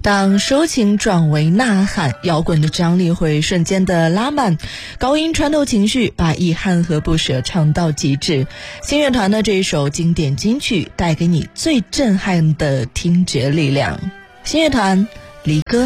当抒情转为呐喊，摇滚的张力会瞬间的拉满，高音穿透情绪，把遗憾和不舍唱到极致。新乐团的这一首经典金曲，带给你最震撼的听觉力量。新乐团离歌。